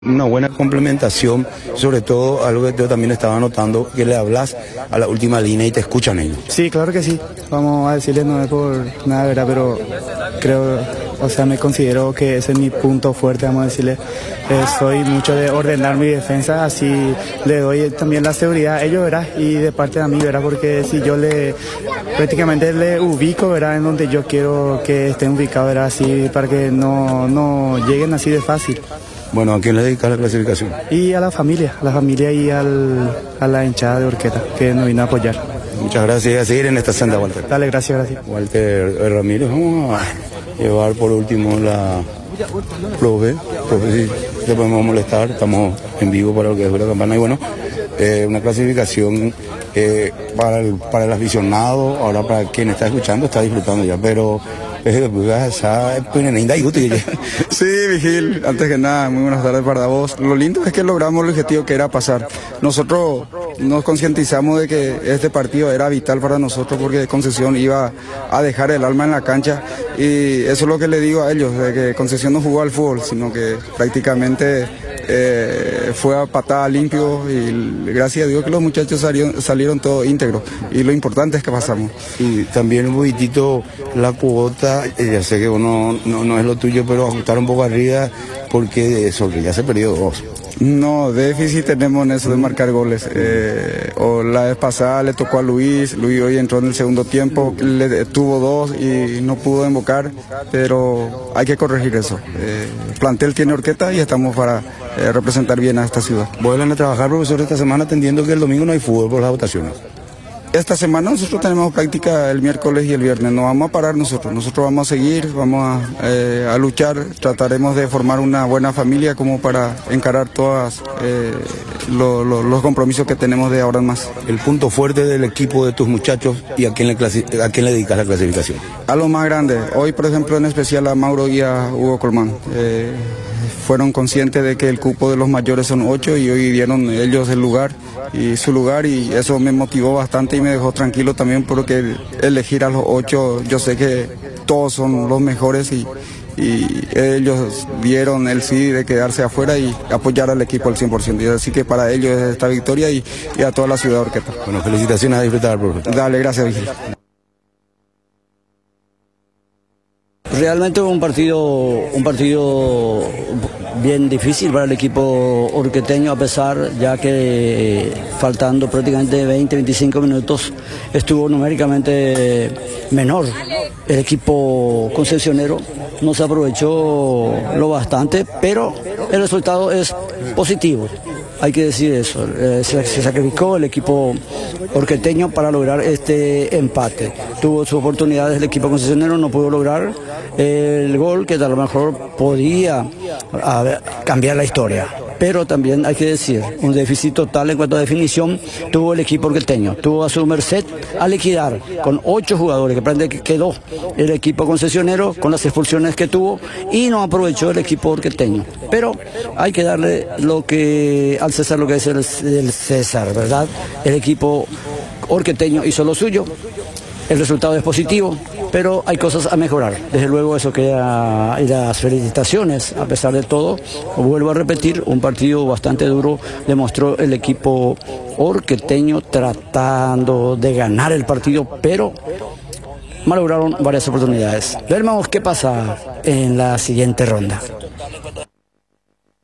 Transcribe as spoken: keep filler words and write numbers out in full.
Una buena complementación, sobre todo algo que yo también estaba notando, que le hablas a la última línea y te escuchan ellos. Sí, claro que sí. Vamos a decirles, no es por nada, ¿verdad? Pero creo, o sea, me considero que ese es mi punto fuerte, vamos a decirle. Eh, soy mucho de ordenar mi defensa, así le doy también la seguridad a ellos, ¿verdad? Y de parte de mí, ¿verdad? Porque si yo le, prácticamente le ubico, ¿verdad? En donde yo quiero que estén ubicados, ¿verdad? Así para que no, no lleguen así de fácil. Bueno, ¿a quién le dedicas la clasificación? Y a la familia, a la familia y al, a la hinchada de Urqueta, que nos vino a apoyar. Muchas gracias y a seguir en esta senda, Walter. Dale, gracias, gracias. Walter Ramírez, vamos a llevar por último la profe, profe, si te podemos molestar, estamos en vivo para lo que es la campana y bueno, eh, una clasificación eh, para, el, para el aficionado, ahora para quien está escuchando está disfrutando ya, pero... Sí, Vigil, antes que nada, muy buenas tardes para vos. Lo lindo es que logramos el objetivo que era pasar. Nosotros nos concientizamos de que este partido era vital para nosotros porque Concesión iba a dejar el alma en la cancha y eso es lo que le digo a ellos, de que Concesión no jugó al fútbol, sino que prácticamente eh, fue a patada limpio y gracias a Dios que los muchachos salieron, salieron todos íntegros y lo importante es que pasamos. Y también un poquitito la cuota. Ya sé que uno no, no es lo tuyo, pero ajustar un poco arriba porque eso, que ya se perdió dos. No, déficit tenemos en eso de marcar goles. Eh, o la vez pasada le tocó a Luis, Luis hoy entró en el segundo tiempo, le tuvo dos y no pudo invocar, pero hay que corregir eso. Eh, plantel tiene Urqueta y estamos para eh, representar bien a esta ciudad. Vuelven a trabajar, profesor, esta semana atendiendo que el domingo no hay fútbol por las votaciones. Esta semana nosotros tenemos práctica el miércoles y el viernes, no vamos a parar nosotros, nosotros vamos a seguir, vamos a, eh, a luchar, trataremos de formar una buena familia como para encarar todos eh, lo, lo, los compromisos que tenemos de ahora en más. El punto fuerte del equipo de tus muchachos y a quién le, clasi- a quién le dedicas la clasificación. A lo más grande, hoy por ejemplo en especial a Mauro y a Hugo Colmán. Eh, fueron conscientes de que el cupo de los mayores son ocho y hoy dieron ellos el lugar y su lugar y eso me motivó bastante y me dejó tranquilo también porque elegir a los ocho, yo sé que todos son los mejores y, y ellos dieron el sí de quedarse afuera y apoyar al equipo al cien por ciento. Y así que para ellos es esta victoria y, y a toda la ciudad de Urqueta. Bueno, felicitaciones, a disfrutar, profe. Dale, gracias, Vigil. Realmente un partido, un partido bien difícil para el equipo urqueteño, a pesar ya que faltando prácticamente veinte, veinticinco minutos estuvo numéricamente menor. El equipo concesionero no se aprovechó lo bastante, pero el resultado es positivo. Hay que decir eso, eh, se, se sacrificó el equipo urqueteño para lograr este empate. Tuvo sus oportunidades el equipo concesionero, no pudo lograr el gol que a lo mejor podía a ver, cambiar la historia. Pero también hay que decir, un déficit total en cuanto a definición tuvo el equipo urqueteño. Tuvo a su merced a liquidar con ocho jugadores, que prácticamente quedó el equipo concesionero con las expulsiones que tuvo y no aprovechó el equipo urqueteño. Pero hay que darle lo que al César lo que es el, el César, ¿verdad? El equipo urqueteño hizo lo suyo. El resultado es positivo, pero hay cosas a mejorar. Desde luego eso queda, y las felicitaciones, a pesar de todo, vuelvo a repetir, un partido bastante duro demostró el equipo urqueteño tratando de ganar el partido, pero malograron varias oportunidades. Veremos qué pasa en la siguiente ronda.